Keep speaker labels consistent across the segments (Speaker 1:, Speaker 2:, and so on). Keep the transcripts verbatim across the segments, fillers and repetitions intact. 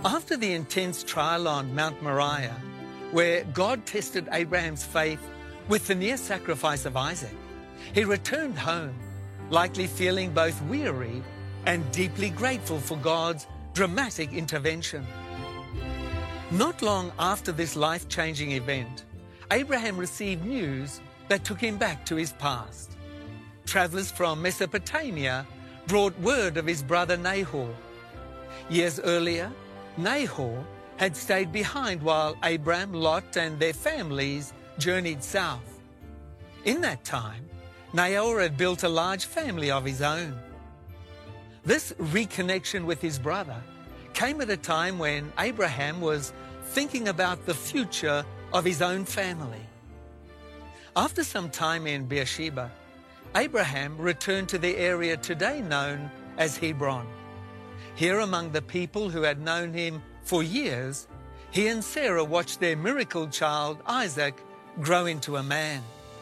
Speaker 1: After the intense trial on Mount Moriah, where God tested Abraham's faith with the near sacrifice of Isaac, he returned home, likely feeling both weary and deeply grateful for God's dramatic intervention. Not long after this life-changing event, Abraham received news that took him back to his past. Travelers from Mesopotamia brought word of his brother Nahor. Years earlier, Nahor had stayed behind while Abram, Lot, and their families journeyed south. In that time, Nahor had built a large family of his own. This reconnection with his brother came at a time when Abraham was thinking about the future of his own family. After some time in Beersheba, Abraham returned to the area today known as Hebron. Here, among the people who had known him for years, he and Sarah watched their miracle child, Isaac, grow into a man.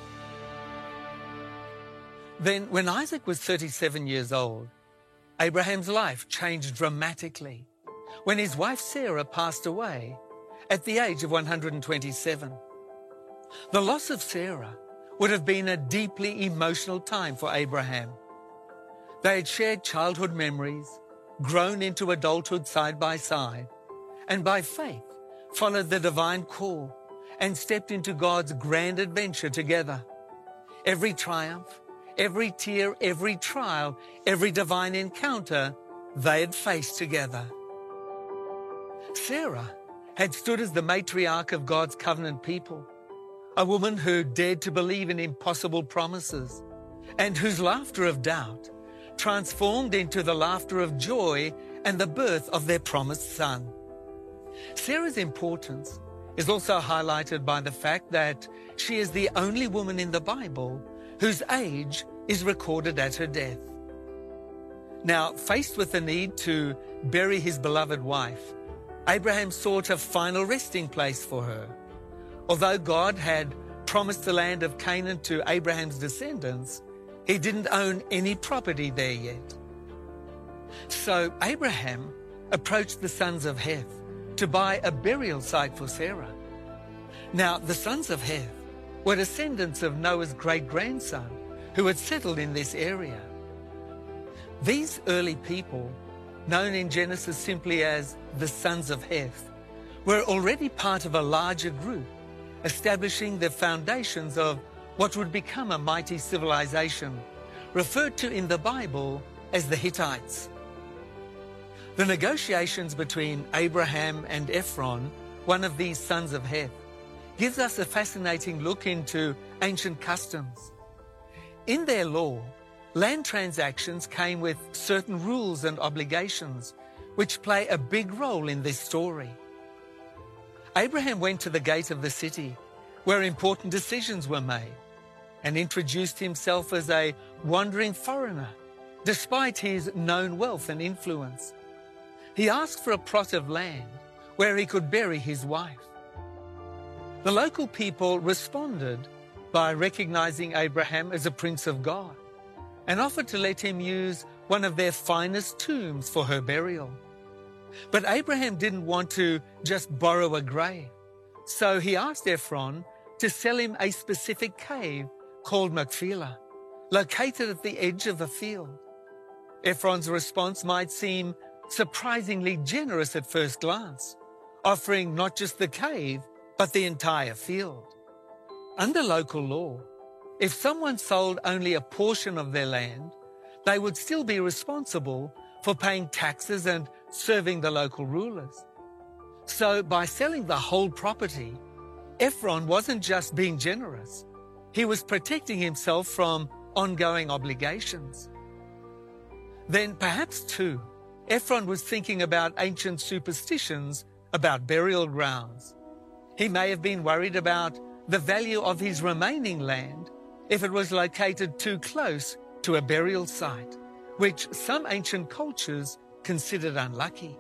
Speaker 1: Then, when Isaac was thirty-seven years old, Abraham's life changed dramatically when his wife Sarah passed away at the age of one hundred twenty-seven. The loss of Sarah would have been a deeply emotional time for Abraham. They had shared childhood memories, grown into adulthood side by side, and by faith followed the divine call and stepped into God's grand adventure together. Every triumph, every tear, every trial, every divine encounter they had faced together. Sarah had stood as the matriarch of God's covenant people, a woman who dared to believe in impossible promises and whose laughter of doubt transformed into the laughter of joy and the birth of their promised son. Sarah's importance is also highlighted by the fact that she is the only woman in the Bible whose age is recorded at her death. Now, faced with the need to bury his beloved wife, Abraham sought a final resting place for her. Although God had promised the land of Canaan to Abraham's descendants, he didn't own any property there yet. So Abraham approached the sons of Heth to buy a burial site for Sarah. Now, the sons of Heth were descendants of Noah's great-grandson who had settled in this area. These early people, known in Genesis simply as the sons of Heth, were already part of a larger group, establishing the foundations of what would become a mighty civilization, referred to in the Bible as the Hittites. The negotiations between Abraham and Ephron, one of these sons of Heth, gives us a fascinating look into ancient customs. In their law, land transactions came with certain rules and obligations, which play a big role in this story. Abraham went to the gate of the city, where important decisions were made, and introduced himself as a wandering foreigner, despite his known wealth and influence. He asked for a plot of land where he could bury his wife. The local people responded by recognizing Abraham as a prince of God and offered to let him use one of their finest tombs for her burial. But Abraham didn't want to just borrow a grave, so he asked Ephron to sell him a specific cave called Machpelah, located at the edge of a field. Ephron's response might seem surprisingly generous at first glance, offering not just the cave, but the entire field. Under local law, if someone sold only a portion of their land, they would still be responsible for paying taxes and serving the local rulers. So by selling the whole property, Ephron wasn't just being generous, he was protecting himself from ongoing obligations. Then perhaps too, Ephron was thinking about ancient superstitions about burial grounds. He may have been worried about the value of his remaining land if it was located too close to a burial site, which some ancient cultures considered unlucky.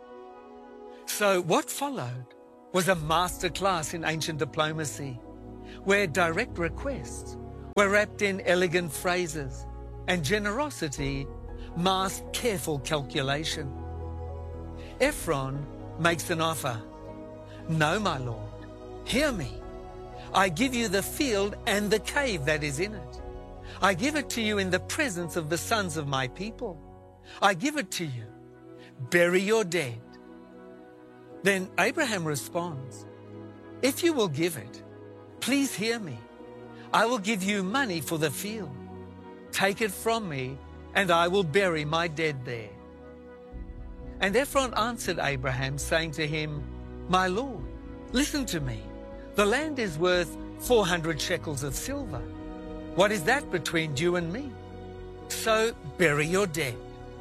Speaker 1: So what followed was a masterclass in ancient diplomacy, where direct requests were wrapped in elegant phrases and generosity masked careful calculation. Ephron makes an offer. No, my Lord, hear me. I give you the field and the cave that is in it. I give it to you in the presence of the sons of my people. I give it to you. Bury your dead. Then Abraham responds, if you will give it, please hear me. I will give you money for the field. Take it from me, and I will bury my dead there. And Ephron answered Abraham, saying to him, my Lord, listen to me. The land is worth four hundred shekels of silver. What is that between you and me? So bury your dead.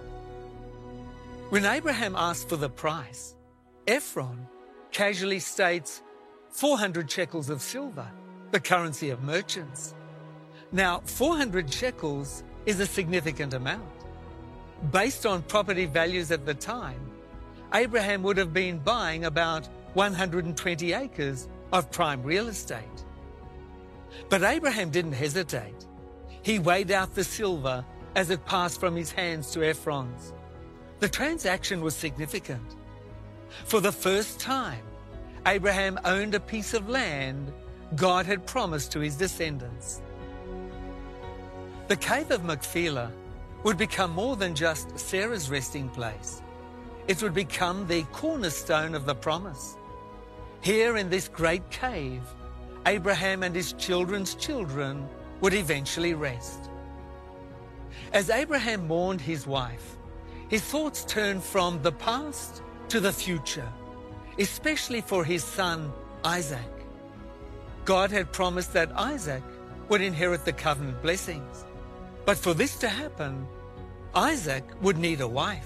Speaker 1: When Abraham asked for the price, Ephron casually states four hundred shekels of silver, the currency of merchants. Now, four hundred shekels is a significant amount. Based on property values at the time, Abraham would have been buying about one hundred twenty acres of prime real estate. But Abraham didn't hesitate. He weighed out the silver as it passed from his hands to Ephron's. The transaction was significant. For the first time, Abraham owned a piece of land God had promised to his descendants. The cave of Machpelah would become more than just Sarah's resting place. It would become the cornerstone of the promise. Here in this great cave, Abraham and his children's children would eventually rest. As Abraham mourned his wife, his thoughts turned from the past to the future, especially for his son Isaac. God had promised that Isaac would inherit the covenant blessings. But for this to happen, Isaac would need a wife.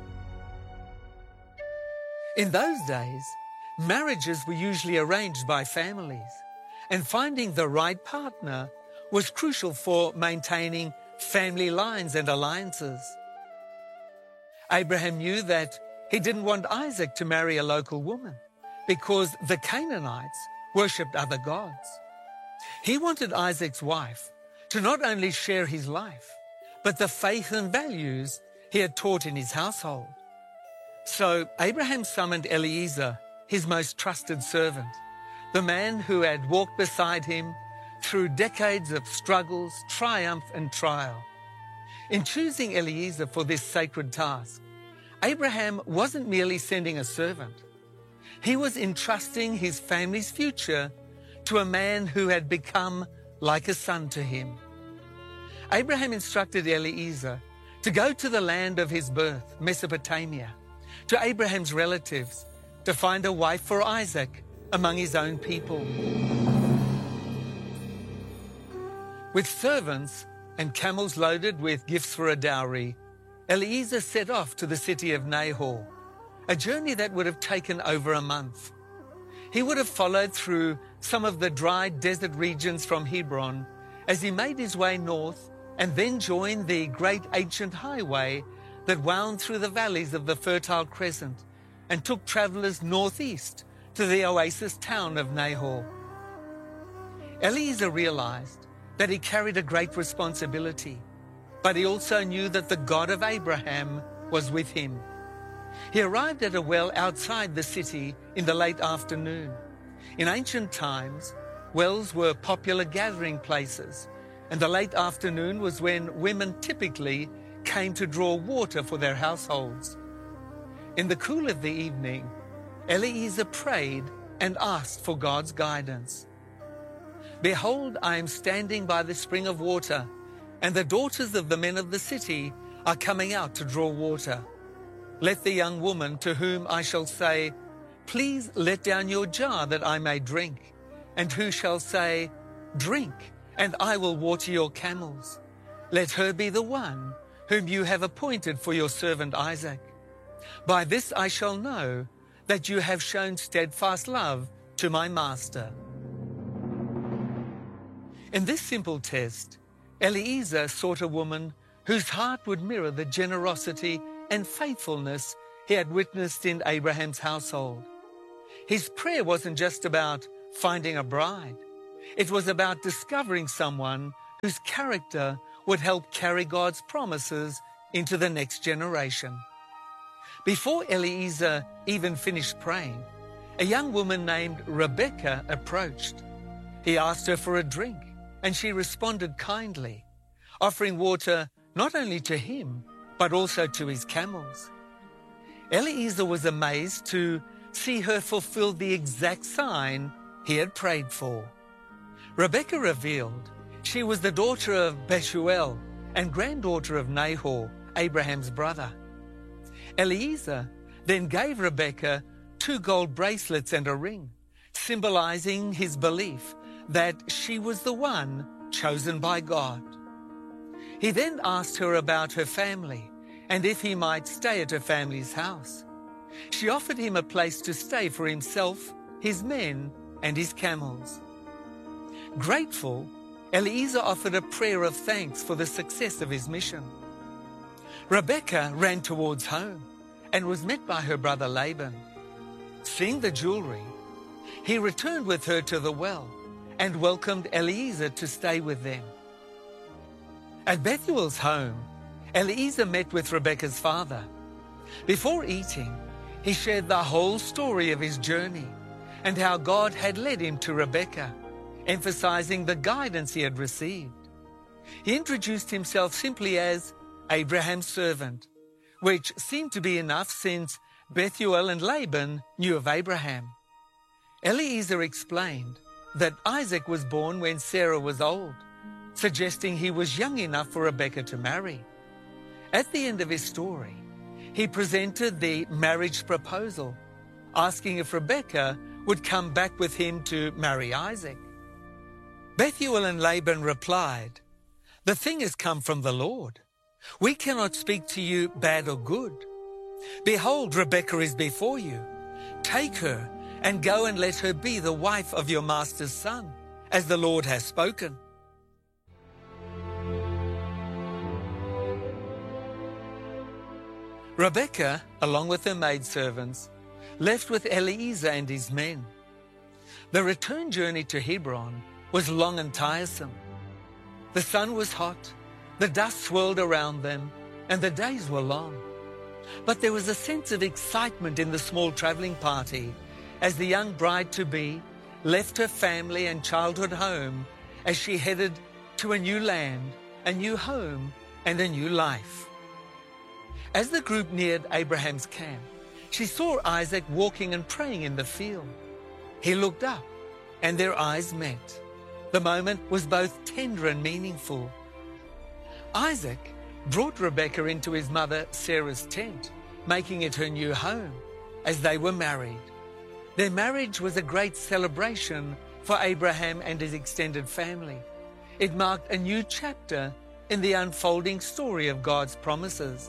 Speaker 1: In those days, marriages were usually arranged by families, and finding the right partner was crucial for maintaining family lines and alliances. Abraham knew that he didn't want Isaac to marry a local woman because the Canaanites worshipped other gods. He wanted Isaac's wife to not only share his life, but the faith and values he had taught in his household. So Abraham summoned Eliezer, his most trusted servant, the man who had walked beside him through decades of struggles, triumph, and trial. In choosing Eliezer for this sacred task, Abraham wasn't merely sending a servant. He was entrusting his family's future to a man who had become like a son to him. Abraham instructed Eliezer to go to the land of his birth, Mesopotamia, to Abraham's relatives, to find a wife for Isaac among his own people. With servants and camels loaded with gifts for a dowry, Eliezer set off to the city of Nahor, a journey that would have taken over a month. He would have followed through some of the dry desert regions from Hebron as he made his way north and then joined the great ancient highway that wound through the valleys of the Fertile Crescent and took travelers northeast to the oasis town of Nahor. Eliezer realized that he carried a great responsibility, but he also knew that the God of Abraham was with him. He arrived at a well outside the city in the late afternoon. In ancient times, wells were popular gathering places, and the late afternoon was when women typically came to draw water for their households. In the cool of the evening, Eliezer prayed and asked for God's guidance. Behold, I am standing by the spring of water, and the daughters of the men of the city are coming out to draw water. Let the young woman to whom I shall say, please let down your jar that I may drink, and who shall say, drink, and I will water your camels. Let her be the one whom you have appointed for your servant Isaac. By this I shall know that you have shown steadfast love to my master. In this simple test, Eliezer sought a woman whose heart would mirror the generosity and faithfulness he had witnessed in Abraham's household. His prayer wasn't just about finding a bride. It was about discovering someone whose character would help carry God's promises into the next generation. Before Eliezer even finished praying, a young woman named Rebekah approached. He asked her for a drink, and she responded kindly, offering water not only to him, but also to his camels. Eliezer was amazed to see her fulfill the exact sign he had prayed for. Rebekah revealed she was the daughter of Bethuel and granddaughter of Nahor, Abraham's brother. Eliezer then gave Rebekah two gold bracelets and a ring, symbolizing his belief that she was the one chosen by God. He then asked her about her family and if he might stay at her family's house. She offered him a place to stay for himself, his men, and his camels. Grateful, Eliezer offered a prayer of thanks for the success of his mission. Rebekah ran towards home and was met by her brother Laban. Seeing the jewelry, he returned with her to the well and welcomed Eliezer to stay with them. At Bethuel's home, Eliezer met with Rebekah's father. Before eating, he shared the whole story of his journey and how God had led him to Rebekah, emphasizing the guidance he had received. He introduced himself simply as Abraham's servant, which seemed to be enough since Bethuel and Laban knew of Abraham. Eliezer explained that Isaac was born when Sarah was old, suggesting he was young enough for Rebekah to marry. At the end of his story, he presented the marriage proposal, asking if Rebekah would come back with him to marry Isaac. Bethuel and Laban replied, "The thing has come from the Lord. We cannot speak to you bad or good. Behold, Rebekah is before you. Take her and go and let her be the wife of your master's son, as the Lord has spoken." Rebekah, along with her maidservants, left with Eliezer and his men. The return journey to Hebron was long and tiresome. The sun was hot, the dust swirled around them, and the days were long. But there was a sense of excitement in the small traveling party as the young bride-to-be left her family and childhood home as she headed to a new land, a new home, and a new life. As the group neared Abraham's camp, she saw Isaac walking and praying in the field. He looked up, and their eyes met. The moment was both tender and meaningful. Isaac brought Rebekah into his mother Sarah's tent, making it her new home, as they were married. Their marriage was a great celebration for Abraham and his extended family. It marked a new chapter in the unfolding story of God's promises.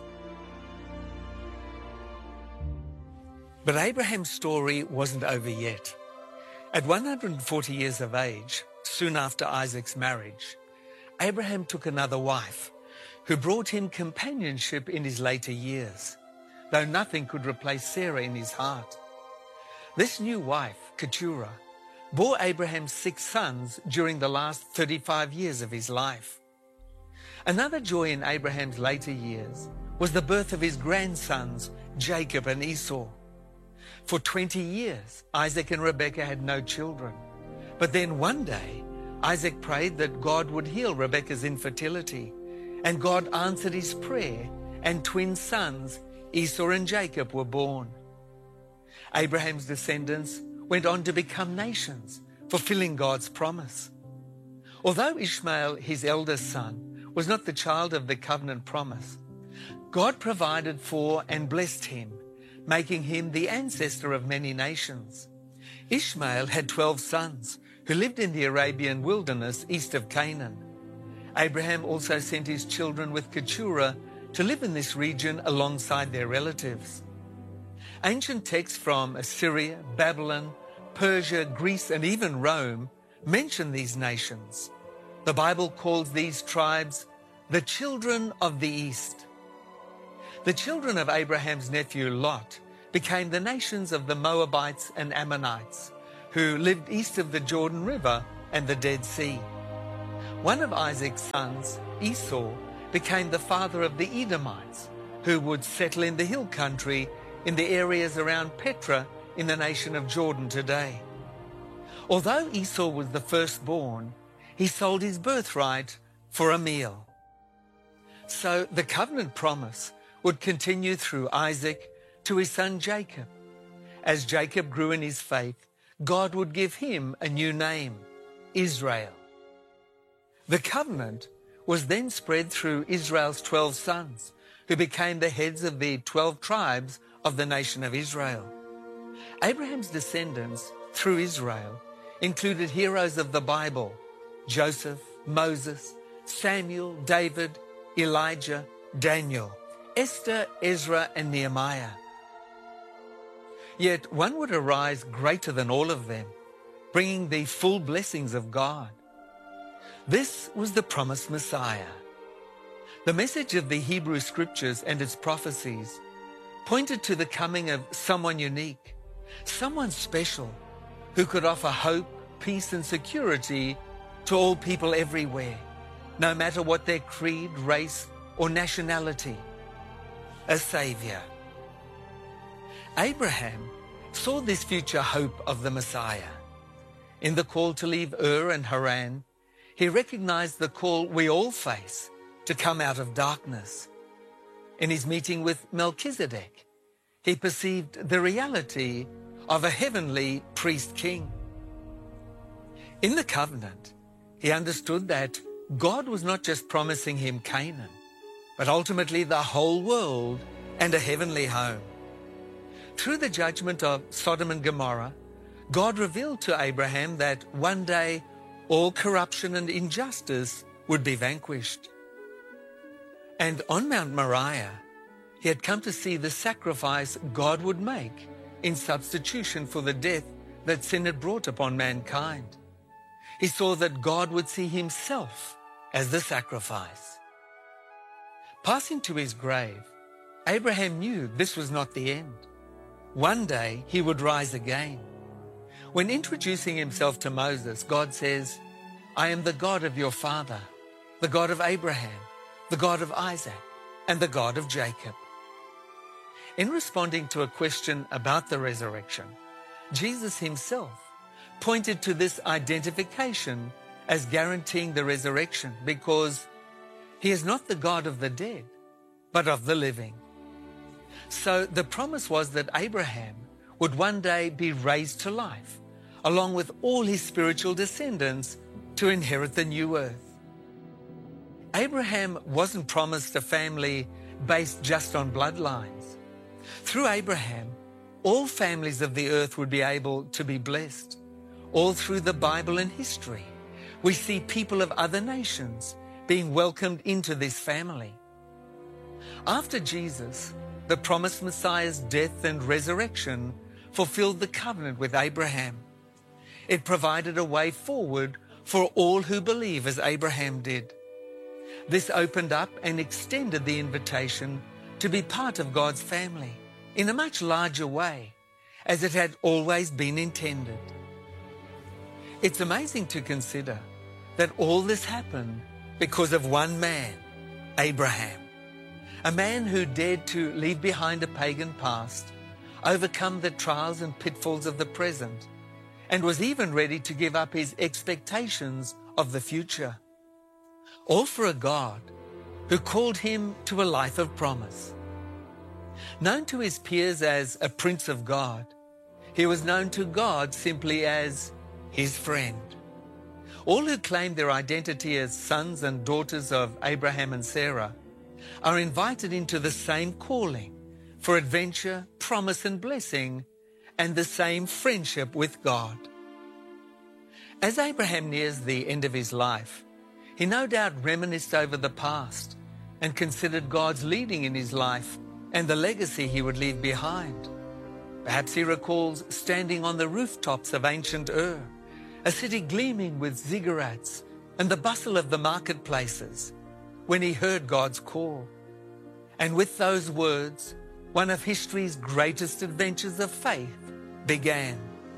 Speaker 1: But Abraham's story wasn't over yet. At one hundred forty years of age, soon after Isaac's marriage, Abraham took another wife, who brought him companionship in his later years, though nothing could replace Sarah in his heart. This new wife, Keturah, bore Abraham six sons during the last thirty-five years of his life. Another joy in Abraham's later years was the birth of his grandsons, Jacob and Esau. For twenty years, Isaac and Rebekah had no children. But then one day, Isaac prayed that God would heal Rebekah's infertility, and God answered his prayer, and twin sons, Esau and Jacob, were born. Abraham's descendants went on to become nations, fulfilling God's promise. Although Ishmael, his eldest son, was not the child of the covenant promise, God provided for and blessed him, making him the ancestor of many nations. Ishmael had twelve sons who lived in the Arabian wilderness east of Canaan. Abraham also sent his children with Keturah to live in this region alongside their relatives. Ancient texts from Assyria, Babylon, Persia, Greece, and even Rome mention these nations. The Bible calls these tribes the children of the East. The children of Abraham's nephew Lot became the nations of the Moabites and Ammonites, who lived east of the Jordan River and the Dead Sea. One of Isaac's sons, Esau, became the father of the Edomites, who would settle in the hill country in the areas around Petra in the nation of Jordan today. Although Esau was the firstborn, he sold his birthright for a meal. So the covenant promise would continue through Isaac to his son Jacob. As Jacob grew in his faith, God would give him a new name, Israel. The covenant was then spread through Israel's twelve sons, who became the heads of the twelve tribes of the nation of Israel. Abraham's descendants through Israel included heroes of the Bible, Joseph, Moses, Samuel, David, Elijah, Daniel, Esther, Ezra, and Nehemiah. Yet one would arise greater than all of them, bringing the full blessings of God. This was the promised Messiah. The message of the Hebrew Scriptures and its prophecies pointed to the coming of someone unique, someone special, who could offer hope, peace, and security to all people everywhere, no matter what their creed, race, or nationality. A Savior. Abraham saw this future hope of the Messiah. In the call to leave Ur and Haran, he recognized the call we all face to come out of darkness. In his meeting with Melchizedek, he perceived the reality of a heavenly priest-king. In the covenant, he understood that God was not just promising him Canaan, but ultimately the whole world and a heavenly home. Through the judgment of Sodom and Gomorrah, God revealed to Abraham that one day all corruption and injustice would be vanquished. And on Mount Moriah, he had come to see the sacrifice God would make in substitution for the death that sin had brought upon mankind. He saw that God would see himself as the sacrifice. Passing to his grave, Abraham knew this was not the end. One day he would rise again. When introducing himself to Moses, God says, "I am the God of your father, the God of Abraham, the God of Isaac, and the God of Jacob." In responding to a question about the resurrection, Jesus himself pointed to this identification as guaranteeing the resurrection, because he is not the God of the dead, but of the living. So the promise was that Abraham would one day be raised to life, along with all his spiritual descendants, to inherit the new earth. Abraham wasn't promised a family based just on bloodlines. Through Abraham, all families of the earth would be able to be blessed. All through the Bible and history, we see people of other nations being welcomed into this family. After Jesus, the promised Messiah's death and resurrection fulfilled the covenant with Abraham. It provided a way forward for all who believe as Abraham did. This opened up and extended the invitation to be part of God's family in a much larger way, as it had always been intended. It's amazing to consider that all this happened because of one man, Abraham, a man who dared to leave behind a pagan past, overcome the trials and pitfalls of the present, and was even ready to give up his expectations of the future. All for a God who called him to a life of promise. Known to his peers as a Prince of God, he was known to God simply as his friend. All who claim their identity as sons and daughters of Abraham and Sarah are invited into the same calling for adventure, promise, and blessing, and the same friendship with God. As Abraham nears the end of his life, he no doubt reminisced over the past and considered God's leading in his life and the legacy he would leave behind. Perhaps he recalls standing on the rooftops of ancient Ur, a city gleaming with ziggurats and the bustle of the marketplaces, when he heard God's call. And with those words, one of history's greatest adventures of faith began.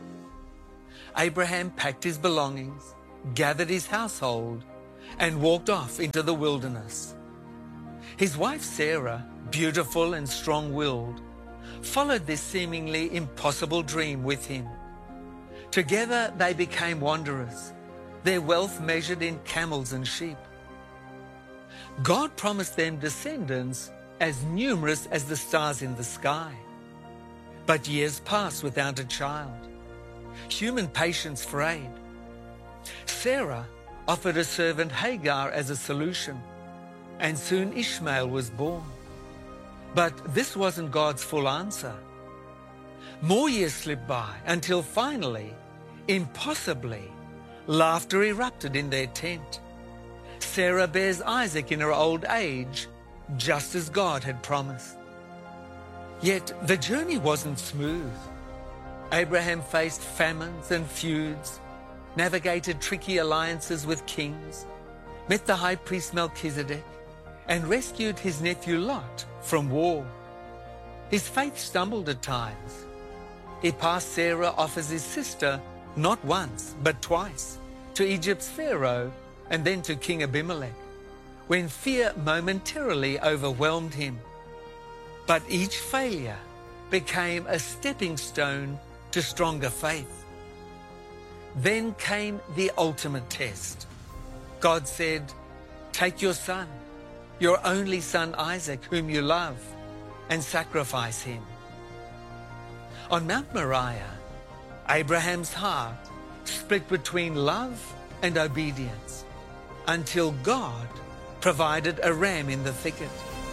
Speaker 1: Abraham packed his belongings, gathered his household, and walked off into the wilderness. His wife Sarah, beautiful and strong-willed, followed this seemingly impossible dream with him. Together they became wanderers, their wealth measured in camels and sheep. God promised them descendants as numerous as the stars in the sky. But years passed without a child. Human patience frayed. Sarah offered her servant Hagar as a solution, and soon Ishmael was born. But this wasn't God's full answer. More years slipped by until finally, impossibly, laughter erupted in their tent. Sarah bears Isaac in her old age, just as God had promised. Yet the journey wasn't smooth. Abraham faced famines and feuds, navigated tricky alliances with kings, met the high priest Melchizedek, and rescued his nephew Lot from war. His faith stumbled at times. He passed Sarah off as his sister not once, but twice, to Egypt's Pharaoh and then to King Abimelech, when fear momentarily overwhelmed him. But each failure became a stepping stone to stronger faith. Then came the ultimate test. God said, "Take your son, your only son Isaac, whom you love, and sacrifice him." On Mount Moriah, Abraham's heart split between love and obedience until God provided a ram in the thicket.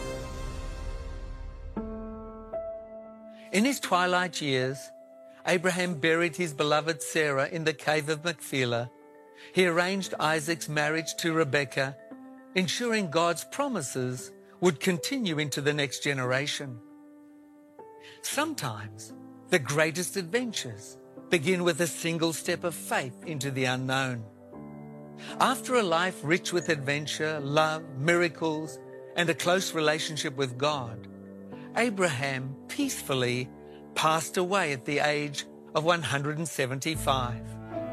Speaker 1: In his twilight years, Abraham buried his beloved Sarah in the cave of Machpelah. He arranged Isaac's marriage to Rebekah, ensuring God's promises would continue into the next generation. Sometimes the greatest adventures begin with a single step of faith into the unknown. After a life rich with adventure, love, miracles, and a close relationship with God, Abraham peacefully passed away at the age of one hundred seventy-five.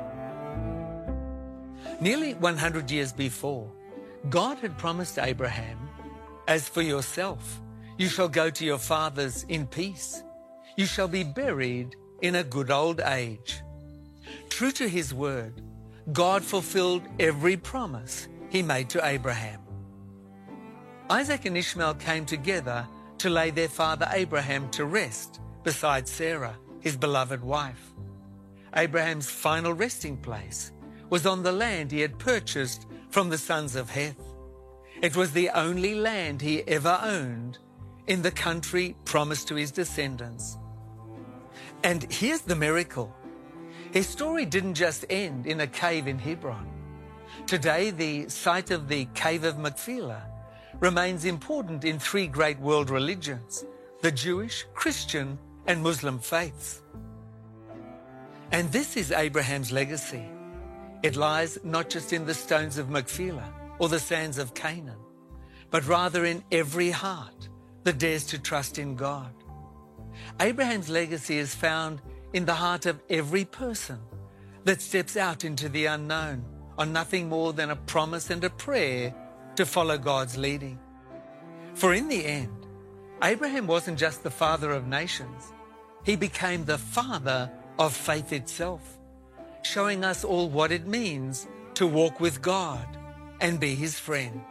Speaker 1: Nearly one hundred years before, God had promised Abraham, "As for yourself, you shall go to your fathers in peace. You shall be buried in a good old age." True to his word, God fulfilled every promise he made to Abraham. Isaac and Ishmael came together to lay their father Abraham to rest beside Sarah, his beloved wife. Abraham's final resting place was on the land he had purchased from the sons of Heth. It was the only land he ever owned in the country promised to his descendants. And here's the miracle. His story didn't just end in a cave in Hebron. Today, the site of the Cave of Machpelah remains important in three great world religions, the Jewish, Christian, and Muslim faiths. And this is Abraham's legacy. It lies not just in the stones of Machpelah or the sands of Canaan, but rather in every heart that dares to trust in God. Abraham's legacy is found in the heart of every person that steps out into the unknown on nothing more than a promise and a prayer to follow God's leading. For in the end, Abraham wasn't just the father of nations. He became the father of faith itself, showing us all what it means to walk with God and be his friend.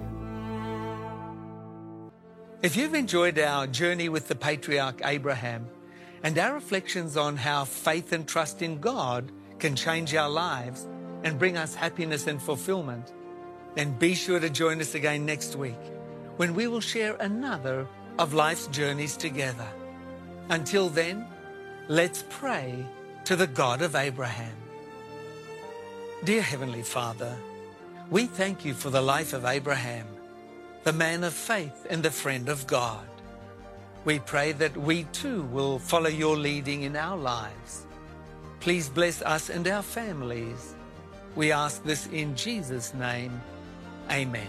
Speaker 1: If you've enjoyed our journey with the patriarch Abraham and our reflections on how faith and trust in God can change our lives and bring us happiness and fulfillment, then be sure to join us again next week when we will share another of life's journeys together. Until then, let's pray to the God of Abraham. Dear Heavenly Father, we thank you for the life of Abraham, the man of faith and the friend of God. We pray that we too will follow your leading in our lives. Please bless us and our families. We ask this in Jesus' name. Amen.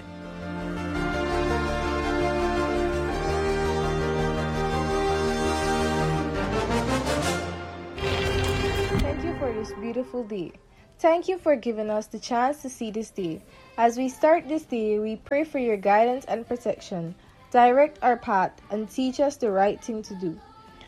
Speaker 2: Thank you for this beautiful day. Thank you for giving us the chance to see this day. As we start this day, we pray for your guidance and protection. Direct our path and teach us the right thing to do.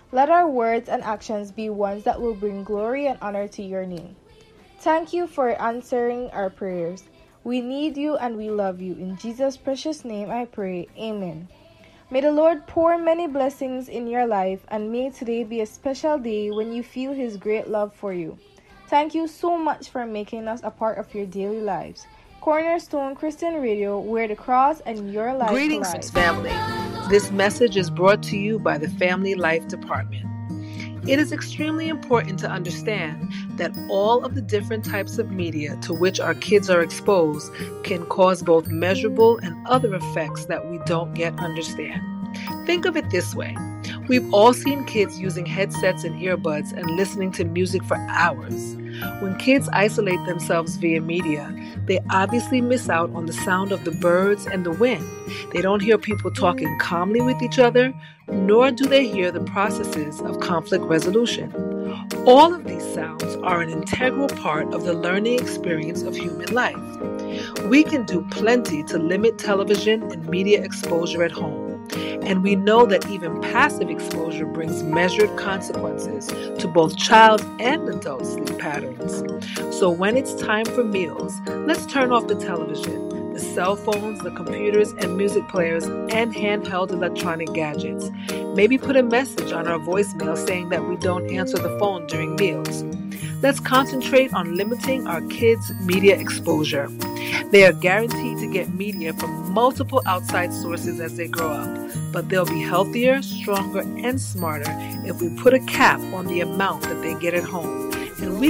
Speaker 2: Let our words and actions be ones that will bring glory and honor to your name. Thank you for answering our prayers. We need you and we love you. In Jesus' precious name I pray. Amen. May the Lord pour many blessings in your life, and may today be a special day when you feel His great love for you. Thank you so much for making us a part of your daily lives. Cornerstone Christian Radio, where the cross and your life
Speaker 3: Greetings,
Speaker 2: collide.
Speaker 3: family. This message is brought to you by the Family Life Department. It is extremely important to understand that all of the different types of media to which our kids are exposed can cause both measurable and other effects that we don't yet understand. Think of it this way. We've all seen kids using headsets and earbuds and listening to music for hours. When kids isolate themselves via media, they obviously miss out on the sound of the birds and the wind. They don't hear people talking calmly with each other, nor do they hear the processes of conflict resolution. All of these sounds are an integral part of the learning experience of human life. We can do plenty to limit television and media exposure at home. And we know that even passive exposure brings measured consequences to both child and adult sleep patterns. So when it's time for meals, let's turn off the television, the cell phones, the computers and music players, and handheld electronic gadgets. Maybe put a message on our voicemail saying that we don't answer the phone during meals. Let's concentrate on limiting our kids' media exposure. They are guaranteed to get media from multiple outside sources as they grow up, but they'll be healthier, stronger, and smarter if we put a cap on the amount that they get at home. And we